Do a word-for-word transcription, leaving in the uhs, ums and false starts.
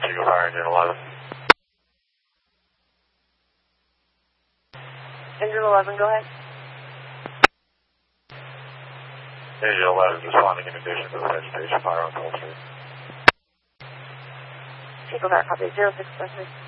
Eagle Fire, Engine eleven. Engine eleven, go ahead. Engine eleven, responding in addition to the vegetation fire on Cold Street. Eagle Fire, copy, zero six seven three.